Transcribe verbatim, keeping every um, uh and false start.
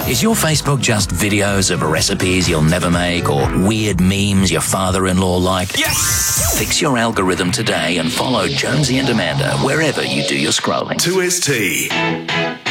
Is your Facebook just videos of recipes you'll never make or weird memes your father-in-law like? Yes! Fix your algorithm today and follow Jonesy and Amanda wherever you do your scrolling. two S T.